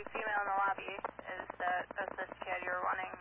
female in the lobby is the assist kid you're wanting.